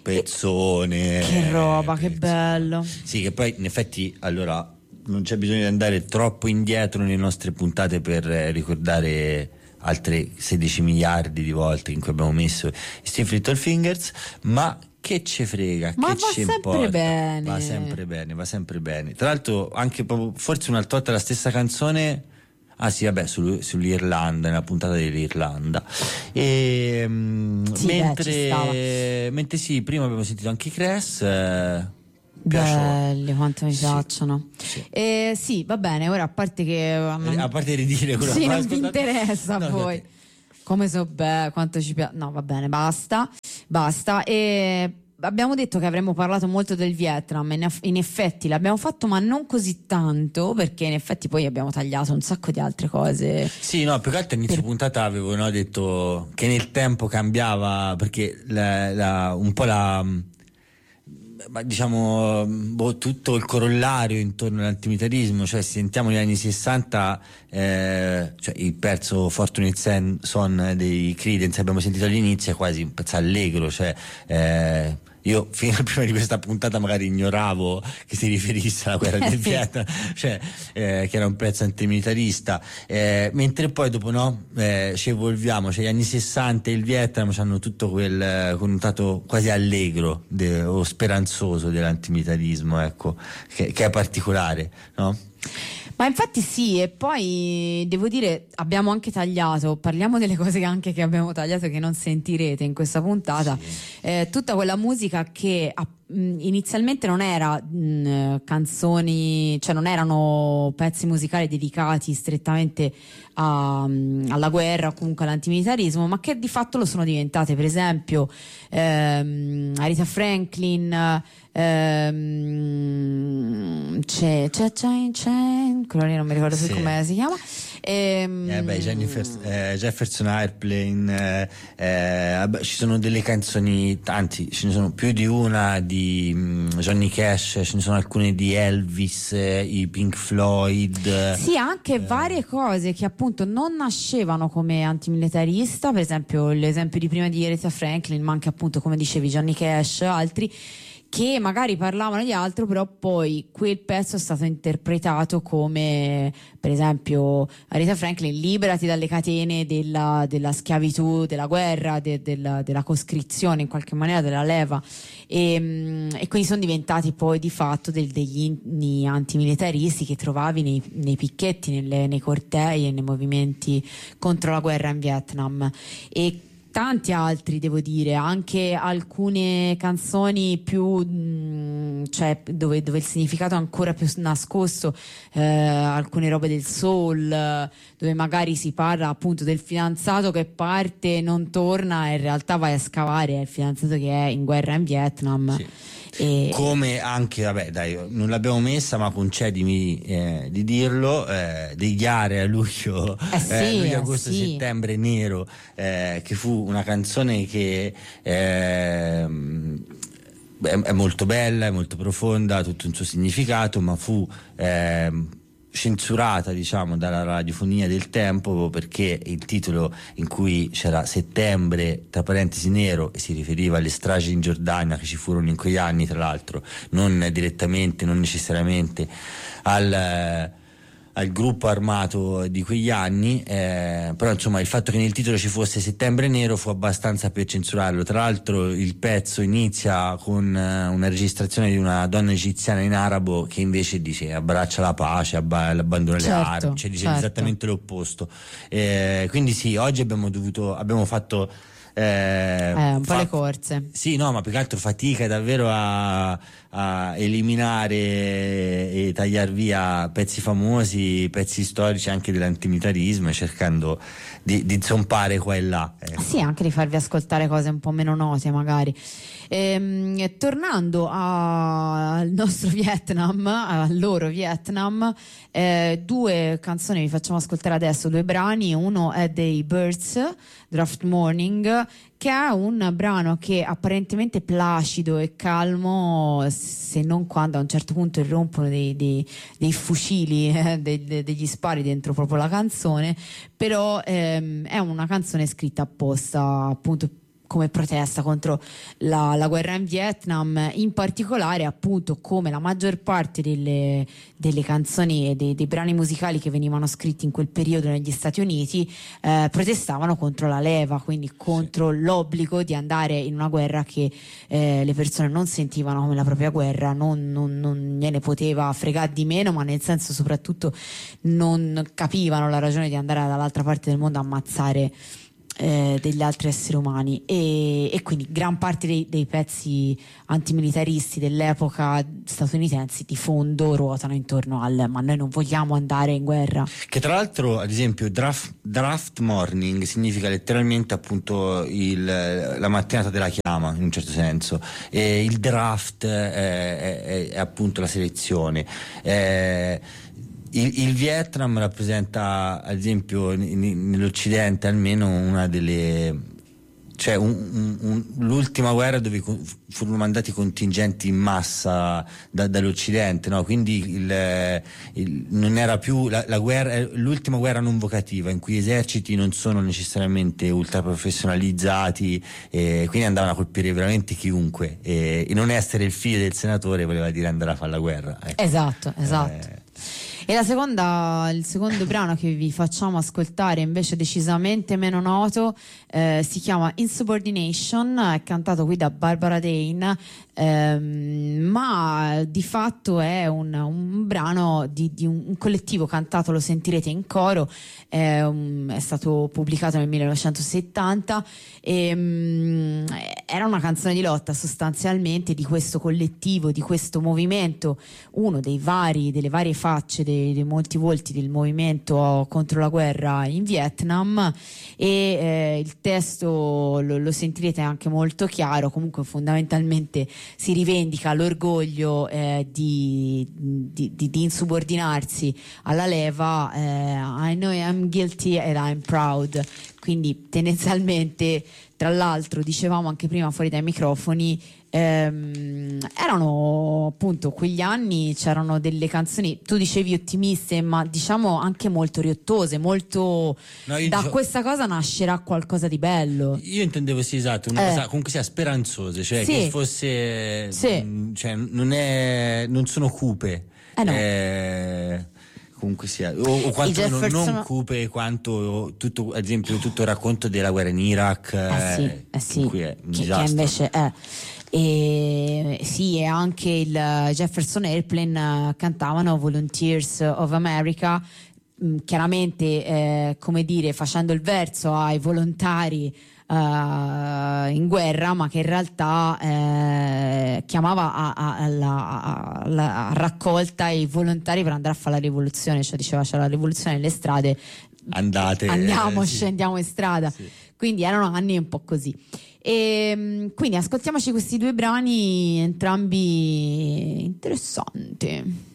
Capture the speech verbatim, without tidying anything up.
pezzone. Che roba, pezzone. Che bello. Sì, che poi in effetti allora non c'è bisogno di andare troppo indietro nelle nostre puntate per ricordare altre sedici miliardi di volte in cui abbiamo messo i Stiff Little Fingers, ma che ce frega, ma che va ci sempre importa? bene. Va sempre bene, va sempre bene. Tra l'altro anche proprio, forse un'altra volta la stessa canzone. Ah sì, vabbè, sul, sull'Irlanda, nella puntata dell'Irlanda. E, sì, mentre, beh, mentre sì, prima abbiamo sentito anche i Cress. Eh, belli, quanto mi sì, piacciono. Sì. Eh, sì, va bene, ora a parte che non... a parte di dire quello sì, che non vi interessa no, a voi. No, come so beh, quanto ci piace. No, va bene, basta. Basta. E abbiamo detto che avremmo parlato molto del Vietnam, in effetti l'abbiamo fatto, ma non così tanto, perché in effetti poi abbiamo tagliato un sacco di altre cose. Sì, no, più che altro inizio per... puntata avevo no, detto che nel tempo cambiava, perché la, la, un po' la diciamo boh, tutto il corollario intorno all'antimilitarismo, cioè sentiamo negli anni sessanta eh, cioè il pezzo Fortunate Son dei Creedence abbiamo sentito all'inizio è quasi un pezzo allegro, cioè eh, io fino a prima di questa puntata magari ignoravo che si riferisse alla guerra del Vietnam, cioè eh, che era un pezzo antimilitarista, eh, mentre poi dopo no eh, ci evolviamo, cioè gli anni sessanta e il Vietnam hanno tutto quel connotato quasi allegro de, o speranzoso dell'antimilitarismo, ecco, che, che è particolare, no? Ma infatti sì, e poi devo dire abbiamo anche tagliato, parliamo delle cose che anche che abbiamo tagliato che non sentirete in questa puntata, sì. eh, tutta quella musica che mh, inizialmente non era mh, canzoni, cioè non erano pezzi musicali dedicati strettamente a, mh, alla guerra o comunque all'antimilitarismo, ma che di fatto lo sono diventate, per esempio ehm, Aretha Franklin, ehm, c'è c'è c'è c'è quello lì non mi ricordo più sì. come si chiama, ehm, eh beh, Jennifer, eh, Jefferson Airplane, eh, eh, ci sono delle canzoni, tanti, ce ne sono più di una di um, Johnny Cash, ce ne sono alcune di Elvis, eh, i Pink Floyd, sì, anche eh. varie cose che appunto non nascevano come antimilitarista, per esempio l'esempio di prima di Aretha Franklin, ma anche appunto come dicevi Johnny Cash, altri che magari parlavano di altro, però poi quel pezzo è stato interpretato come, per esempio, Aretha Franklin, liberati dalle catene della, della schiavitù, della guerra, de, della, della coscrizione, in qualche maniera della leva, e, e quindi sono diventati poi di fatto del, degli inni antimilitaristi che trovavi nei, nei picchetti, nelle, nei cortei e nei movimenti contro la guerra in Vietnam. E tanti altri, devo dire, anche alcune canzoni più mh, cioè dove, dove il significato è ancora più nascosto, eh, alcune robe del soul, dove magari si parla appunto del fidanzato che parte e non torna e in realtà vai a scavare, è il fidanzato che è in guerra in Vietnam. Sì. E... come anche, vabbè dai, non l'abbiamo messa ma concedimi eh, di dirlo, eh, degli Are a luglio, eh sì, eh, luglio eh agosto sì. settembre nero, eh, che fu una canzone che eh, è molto bella, è molto profonda, ha tutto un suo significato, ma fu eh, censurata, diciamo, dalla radiofonia del tempo, perché il titolo in cui c'era settembre tra parentesi nero e si riferiva alle stragi in Giordania che ci furono in quegli anni, tra l'altro non direttamente, non necessariamente al al gruppo armato di quegli anni, eh, però insomma il fatto che nel titolo ci fosse settembre nero fu abbastanza per censurarlo. Tra l'altro il pezzo inizia con eh, una registrazione di una donna egiziana in arabo che invece dice abbraccia la pace, abba- abbandona certo, le armi, cioè dice certo. esattamente l'opposto, eh, quindi sì, oggi abbiamo dovuto abbiamo fatto eh, eh, un po' fa- le corse, sì, no, ma più che altro fatica davvero a, a eliminare e tagliare via pezzi famosi, pezzi storici anche dell'antimilitarismo, cercando di, di zompare qua e là, ecco. Sì, anche di farvi ascoltare cose un po' meno note magari. Ehm, tornando a- al nostro Vietnam, al loro Vietnam, eh, due canzoni vi facciamo ascoltare adesso, due brani. Uno è dei Birds, Draft Morning, che è un brano che apparentemente placido e calmo, se non quando a un certo punto irrompono dei, dei, dei fucili, eh, dei, dei, degli spari dentro proprio la canzone, però ehm, è una canzone scritta apposta appunto come protesta contro la, la guerra in Vietnam, in particolare appunto come la maggior parte delle, delle canzoni e dei, dei brani musicali che venivano scritti in quel periodo negli Stati Uniti eh, protestavano contro la leva, quindi contro sì. l'obbligo di andare in una guerra che eh, le persone non sentivano come la propria guerra, non, non, non gliene poteva fregare di meno, ma nel senso soprattutto non capivano la ragione di andare dall'altra parte del mondo a ammazzare eh, degli altri esseri umani, e, e quindi gran parte dei, dei pezzi antimilitaristi dell'epoca statunitensi di fondo ruotano intorno al ma noi non vogliamo andare in guerra. Che tra l'altro, ad esempio, draft, draft morning significa letteralmente appunto il, la mattinata della chiama, in un certo senso, e il draft è, è, è appunto la selezione. Eh, Il, il Vietnam rappresenta, ad esempio, n- nell'Occidente almeno una delle, cioè un, un, un, l'ultima guerra dove con, furono mandati contingenti in massa da, dall'Occidente, no? Quindi il, il, non era più la, la guerra, l'ultima guerra non vocativa in cui gli eserciti non sono necessariamente ultra professionalizzati, e quindi andavano a colpire veramente chiunque, e, e non essere il figlio del senatore voleva dire andare a fare la guerra, ecco. Esatto, esatto. Eh, E la seconda, il secondo brano che vi facciamo ascoltare, invece decisamente meno noto, eh, si chiama Insubordination, è cantato qui da Barbara Dane, ehm, ma di fatto è un, un brano di, di un, un collettivo cantato, lo sentirete in coro, è, un, è stato pubblicato nel millenovecentosettanta e um, era una canzone di lotta sostanzialmente di questo collettivo, di questo movimento, uno dei vari, delle varie facce dei, dei molti volti del movimento contro la guerra in Vietnam, e eh, il testo lo, lo sentirete anche molto chiaro. Comunque fondamentalmente si rivendica l'orgoglio eh, di, di, di, di insubordinarsi alla leva, eh, I know I'm guilty and I'm proud, quindi tendenzialmente, tra l'altro dicevamo anche prima fuori dai microfoni, ehm, erano appunto quegli anni, c'erano delle canzoni, tu dicevi ottimiste, ma diciamo anche molto riottose, molto no, da dicevo, questa cosa nascerà qualcosa di bello. Io intendevo sì, esatto, una eh. cosa comunque sia speranzosa, cioè sì. che fosse sì. mh, cioè non è non sono cupe, eh no. eh, comunque sia, o, o quanto Jefferson... non cupe quanto tutto, ad esempio tutto il racconto della guerra in Iraq, eh sì, eh sì. Qui è un che, disastro. Che invece è e sì, e anche il Jefferson Airplane cantavano Volunteers of America, mh, chiaramente eh, come dire, facendo il verso ai volontari uh, in guerra, ma che in realtà eh, chiamava a, a, alla, alla raccolta i volontari per andare a fare la rivoluzione, cioè diceva c'è la rivoluzione nelle strade, andate, andiamo, eh, scendiamo in strada, sì. Quindi erano anni un po' così. E quindi ascoltiamoci questi due brani, entrambi interessanti.